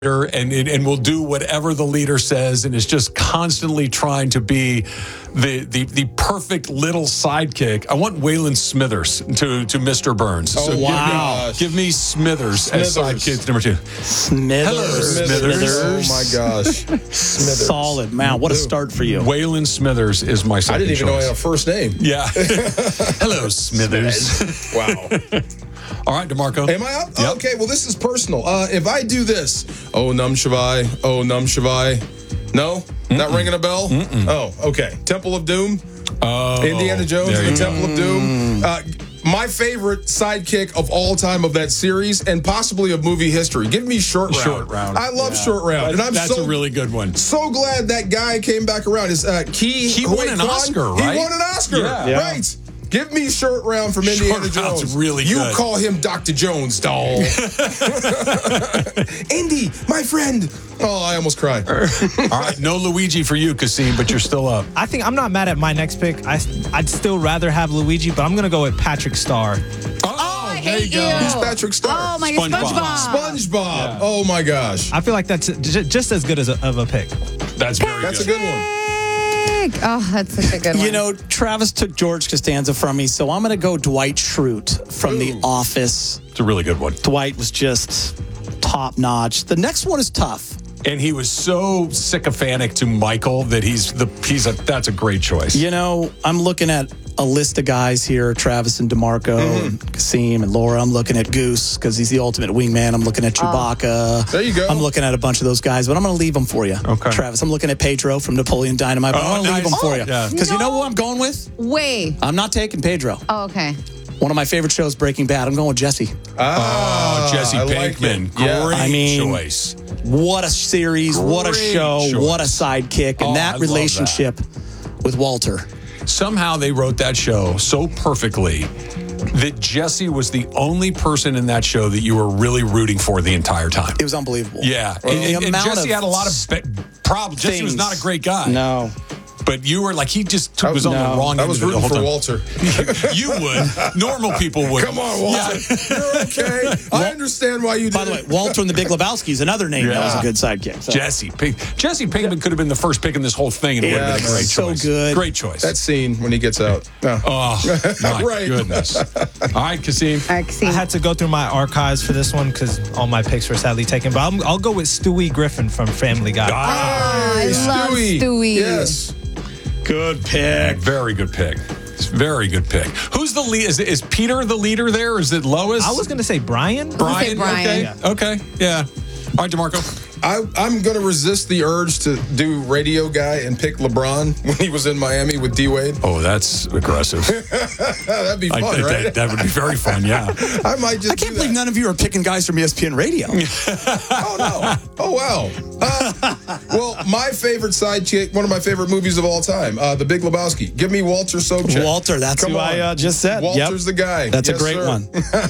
and will do whatever the leader says and is just constantly trying to be the perfect little sidekick. I want Waylon Smithers to Mr. Burns. Oh, wow. Give me Smithers as sidekick number 2. Smithers. Hello, Smithers. Oh, my gosh. Smithers. Solid. Man, what a start for you. Waylon Smithers is my second I didn't even know I choice. had a first name. Yeah. Hello, Smithers. Wow. All right, DeMarco. Am I up? Yep. Okay, well, this is personal. If I do this, oh, Num Shivai, oh, Num Shivai. No? Not ringing a bell? Oh, okay. Temple of Doom. Oh, Indiana Jones there and you the go. Temple of Doom. My favorite sidekick of all time of that series and possibly of movie history. Give me Short Round. Short Round. I love Short Round. And I'm That's a really good one. so glad that guy came back around. He won an Oscar, right? He won an Oscar. Yeah. Right. Give me Short Round from Indiana Short Round's Jones. really you good. call him Dr. Jones, doll. Indy, my friend. Oh, I almost cried. All right, no Luigi for you, Kasim, but you're still up. I think I'm not mad at my next pick. I'd still rather have Luigi, but I'm going to go with Patrick Starr. Oh, I there hate you go. you. Who's Patrick Starr? Oh, my SpongeBob. SpongeBob. Oh, my gosh. I feel like that's just as good as of a pick. That's very That's a good. good one. Oh, that's such a good one. You know, Travis took George Costanza from me, so I'm going to go Dwight Schrute from The Office. It's a really good one. Dwight was just top notch. The next one is tough. And he was so sycophantic to Michael that that's a great choice. You know, I'm looking at a list of guys here, Travis and DeMarco and Kasim and Laura. I'm looking at Goose because he's the ultimate wingman. I'm looking at Chewbacca. There you go. I'm looking at a bunch of those guys, but I'm going to leave them for you. Okay. Travis, I'm looking at Pedro from Napoleon Dynamite, but I'm going to leave nice. them for you. Yeah. Because you know No. who I'm going with? Way. I'm not taking Pedro. Oh, okay. One of my favorite shows, Breaking Bad. I'm going with Jesse. Jesse I like Pinkman. it. Yeah. Great I mean, choice. What a series, what a Great show, choice. what a sidekick, and Oh, I that love relationship with Walter. Somehow they wrote that show so perfectly that Jesse was the only person in that show that you were really rooting for the entire time. It was unbelievable. Yeah. The And amount Jesse of had a lot of problems. Jesse was things. not a great guy. No. But you were like, he just was on no. the wrong I end was of it the rooting whole for time. Walter. You would. Normal people would. Come on, Walter. You're okay. I understand why you did By the way, Walter and the Big Lebowski is another name that was a good sidekick. So. Jesse Pinkman could have been the first pick in this whole thing, and it would have been a man. great So choice. good. Great choice. that scene when he gets out. No. oh, my Right. goodness. All right, Kasim. All right, Kasim. I had to go through my archives for this one because all my picks were sadly taken. But I'll go with Stewie Griffin from Family Guy. I love Stewie. Yes. Good pick. Very good pick. It's a very good pick. Who's the lead? Is Peter the leader there? Is it Lois? I was going to say Brian. say Brian. Okay. Yeah. All right, DeMarco. I'm going to resist the urge to do radio guy and pick LeBron when he was in Miami with D-Wade. Oh, that's aggressive. That'd be fun, right? That would be very fun, yeah. I might just I can't do believe that. none of you are picking guys from ESPN Radio. Oh, no. Oh, wow. Well, my favorite sidekick, one of my favorite movies of all time, The Big Lebowski. Give me Walter Sobchak. Walter, that's Come who on. I just said. Walter's the guy. That's Yes, a great sir. one.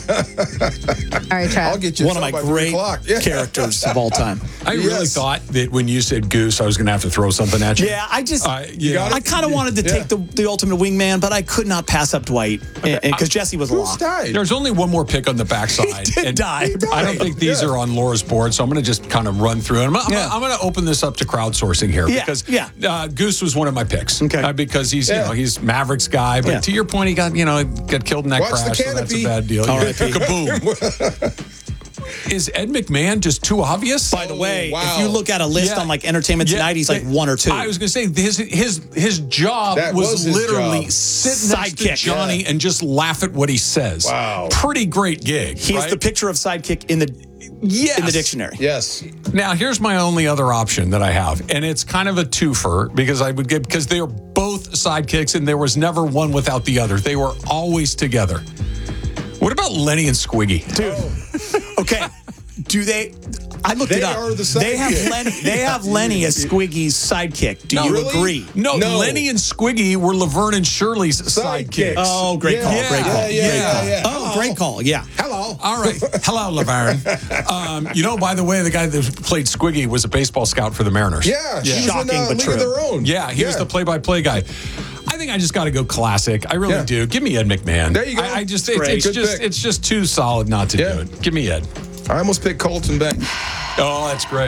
All right, Trav. I'll get you One of some my by 3 great o'clock. Yeah. characters of all time. I really Yes. thought that when you said Goose, I was going to have to throw something at you. Yeah, I just, You got it? I kind of wanted to Yeah. take the ultimate wingman, but I could not pass up Dwight because Jesse was Who's lost. died? There's only one more pick on the backside. He did die. I don't think these are on Laura's board, so I'm going to just kind of run through it. I'm going to open this up to crowdsourcing here Yeah, because yeah. Goose was one of my picks. Okay. Because he's Yeah. he's Mavericks guy, but Yeah. to your point, he got killed in that Watch the crash, so that's a canopy. bad deal. R.I.P. Kaboom. Is Ed McMahon just too obvious? By the way, wow. if you look at a list Yeah. on like Entertainment Tonight, he's like one or two. I was going to say his job That was his literally job. sit next to Sidekick. Johnny and just laugh at what he says. Wow. Pretty great gig. He's right? the picture of sidekick in the dictionary. Yes. Now, here's my only other option that I have, and it's kind of a twofer because they are both sidekicks, and there was never one without the other. They were always together. What about Lenny and Squiggy? Okay. Do they? I looked They it up. are the They have sidekick. Lenny. They have Lenny as Squiggy's sidekick. Do you really? agree? No, No. Lenny and Squiggy were Laverne and Shirley's Sidekicks. sidekicks. Oh, great Yeah. call. Yeah. Great call. Yeah, Great call. yeah. Oh, great call. Yeah. Hello. All right. Hello, Laverne. By the way, the guy that played Squiggy was a baseball scout for the Mariners. Yeah. He was Shocking, in but League true. of Their Own. Yeah, he was the play-by-play guy. I think I just got to go classic. I really Yeah. do. Give me Ed McMahon. There you go. I just Great. it's Good just pick. it's just too solid not to Yeah. do it. Give me Ed. I almost picked Colton Beck. Oh, that's great.